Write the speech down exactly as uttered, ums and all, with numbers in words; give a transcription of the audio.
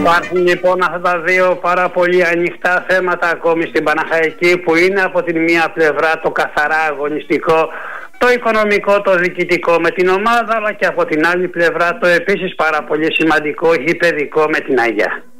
Υπάρχουν λοιπόν αυτά τα δύο πάρα πολύ ανοιχτά θέματα ακόμη στην Παναχαϊκή, που είναι από την μία πλευρά το καθαρά αγωνιστικό, το οικονομικό, το διοικητικό με την ομάδα, αλλά και από την άλλη πλευρά το επίσης πάρα πολύ σημαντικό, υπεδικό με την Αγιά.